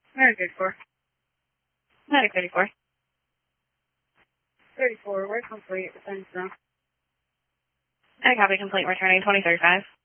Very good for. Medic 34. 34, we're complete. Thanks, now. I copy complete returning 2035.